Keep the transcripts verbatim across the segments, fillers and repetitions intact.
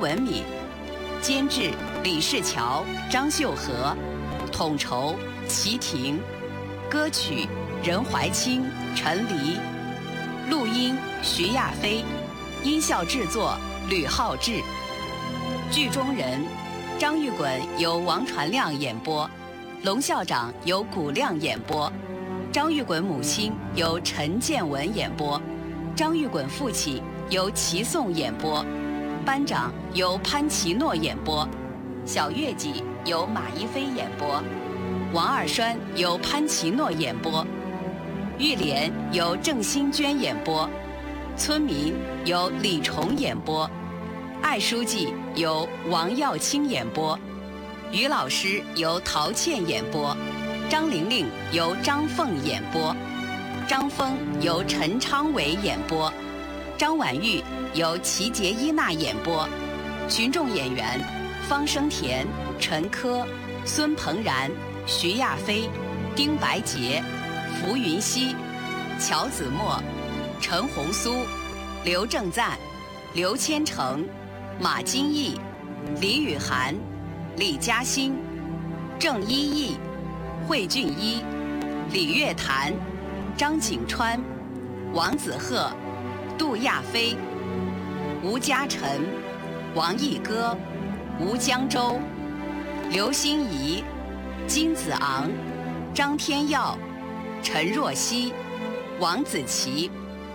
文敏，监制李世桥、张秀和，统筹齐婷，歌曲任怀清、陈黎，录音徐亚飞，音效制作吕浩志。剧中人张玉衮由王传亮演播，龙校长由古亮演播，张玉衮母亲由陈建文演播，张玉衮父亲由齐颂演播，班长由潘奇诺演播，小月季由马一飞演播，王二栓由潘奇诺演播，玉莲由郑欣娟演播，村民由李崇演播，艾书记由王耀清演播，于老师由陶倩演播，张玲玲由张凤演播，张峰由陈昌伟演播，张婉玉由齐杰伊娜演播，群众演员方生田、陈珂、孙鹏然、徐亚飞、丁白洁、浮云熙、乔子墨、陈红苏、刘正赞、刘千成、马金义、李雨涵、李嘉欣、郑一义、惠俊一、李月潭、张景川、王子鹤、杜亚飞、吴嘉诚、王一歌、吴江洲、刘欣怡、金子昂、张天耀、陈若曦、王子琪。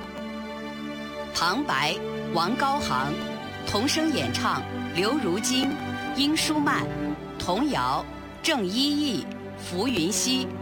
旁白王高航，童声演唱刘如金、殷舒曼，童谣郑一义、浮云熙。